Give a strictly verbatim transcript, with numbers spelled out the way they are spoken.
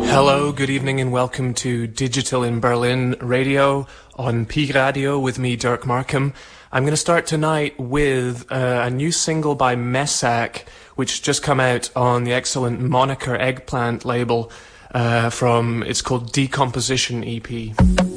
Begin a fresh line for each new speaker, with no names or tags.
Hello, good evening and welcome to Digital in Berlin Radio on Pi Radio with me, Dirk Markham. I'm going to start tonight with uh, a new single by Messac, which just come out on the excellent Moniker Eggplant label uh, from, it's called Decomposition E P.